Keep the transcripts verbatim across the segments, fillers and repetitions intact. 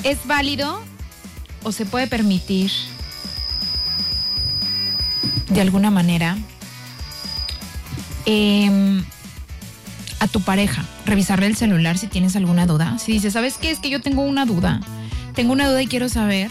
¿Es válido o se puede permitir de alguna manera eh, a tu pareja revisarle el celular si tienes alguna duda? Si dices, ¿sabes qué? Es que yo tengo una duda. Tengo una duda y quiero saber.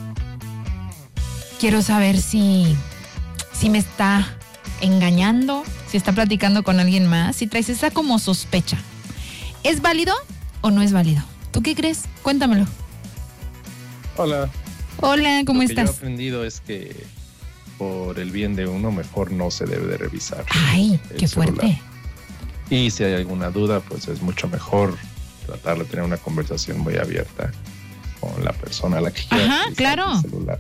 Quiero saber si, si me está engañando, si está platicando con alguien más, si traes esa como sospecha. ¿Es válido o no es válido? ¿Tú qué crees? Cuéntamelo. Hola. Hola, ¿cómo Lo estás? Lo que yo he aprendido es que por el bien de uno mejor no se debe de revisar. Ay, qué celular. fuerte. Y si hay alguna duda, pues es mucho mejor tratar de tener una conversación muy abierta con la persona a la que quieras. Ajá, claro. El celular.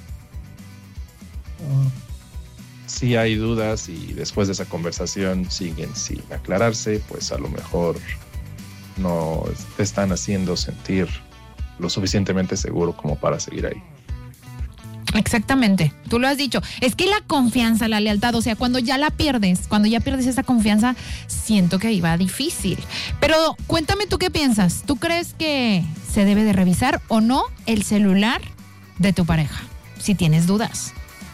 Si hay dudas y después de esa conversación siguen sin aclararse, pues a lo mejor no te están haciendo sentir lo suficientemente seguro como para seguir ahí. Exactamente, tú lo has dicho. Es que la confianza, la lealtad, o sea, cuando ya la pierdes, cuando ya pierdes esa confianza, siento que ahí va difícil. Pero cuéntame tú qué piensas. ¿Tú crees que se debe de revisar o no el celular de tu pareja? Si tienes dudas.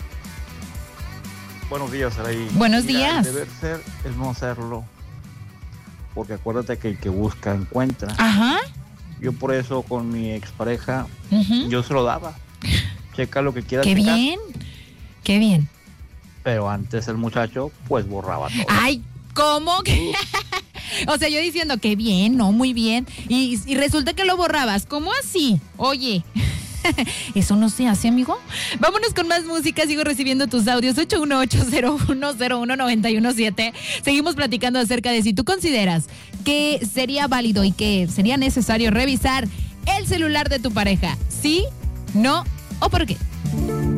Buenos días, Araí. Buenos Mira, días. El deber ser es no hacerlo. Porque acuérdate que el que busca encuentra. Ajá. Yo por eso con mi expareja, Uh-huh. yo se lo daba. Checa lo que quieras. Qué checar. bien, qué bien. Pero antes el muchacho, pues borraba todo. Ay, ¿cómo? O sea, yo diciendo que bien, no, muy bien. Y, y resulta que lo borrabas. ¿Cómo así? Oye. ¿Eso no se hace, amigo? Vámonos con más música. Sigo recibiendo tus audios. ocho uno ocho cero uno cero uno nueve uno siete. Seguimos platicando acerca de si tú consideras que sería válido y que sería necesario revisar el celular de tu pareja. ¿Sí? ¿No? ¿O por qué?